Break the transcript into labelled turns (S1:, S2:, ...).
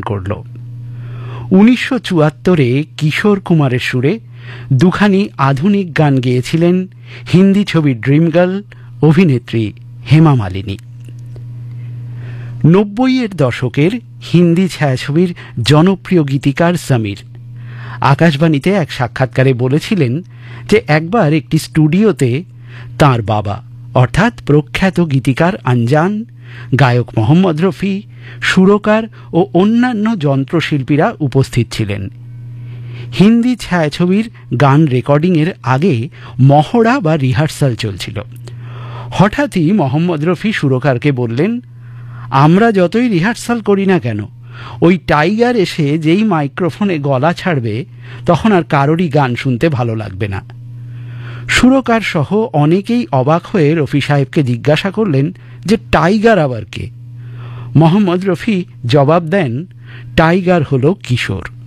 S1: করল। 1974-এ কিশোর কুমারের সুরে দুখানি আধুনিক গান গেয়েছিলেন হিন্দি ছবি ড্রিম গার্ল অভিনেত্রী হেমা মালিনী। 90-এর দশকের হিন্দি ছায়াছবির জনপ্রিয় গীতিকার সমীর আকাশবাণীতে এক সাক্ষাৎকারে বলেছিলেন যে একবার একটি স্টুডিওতে তাঁর বাবা অর্থাৎ প্রখ্যাত গীতিকার আনজান, গায়ক মোহাম্মদ রফি, সুরকার ও অন্যান্য যন্ত্রশিল্পীরা উপস্থিত ছিলেন। হিন্দি ছায়াছবির গান রেকর্ডিংয়ের আগে মহড়া বা রিহার্সাল চলছিল। হঠাৎই মোহাম্মদ রফি সুরকারকে বললেন, আমরা যতই রিহার্সাল করি না কেন, ওই টাইগার এসে যেই মাইক্রোফোনে গলা ছাড়বে তখন আর কারোরই গান শুনতে ভালো লাগবে না। সুরকার সহ অনেকেই অবাক হয়ে রফি সাহেবকে জিজ্ঞাসা করলেন যে টাইগার আবার কে? মোহাম্মদ রফি জবাব দেন, টাইগার হলো কিশোর।